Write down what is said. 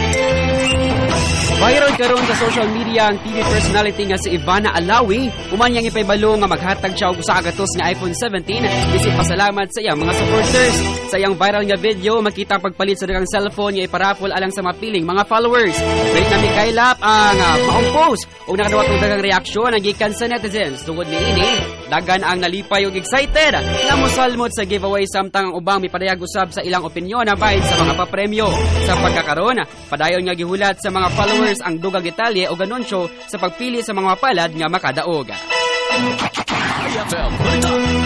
Viral karon sa social media ang TV personality nga si Ivana Alawi. Umanyang ipaybalo nga maghatag siya og usa ka gatos nga iPhone 17 isip pasalamat sa iyang mga supporters. Sa iyang viral nga video makita ang pagpalit sa daghang cellphone nga iparapol alang sa mapiling mga followers. Great na mikaylap ang maong post ug nakadawat og daghang reaksyon ang gikan sa netizens. Tungod niini, dagan ang nalipay ug excited nga mosalmot sa giveaway samtang ang ubang mipadayag usab sa ilang opinyon na bahin sa mga papremyo. Sa pagkakaron, padayon nga gihulat sa mga followers ang dugang detalye o anunsyo sa pagpili sa mga mapalad nga makadaog.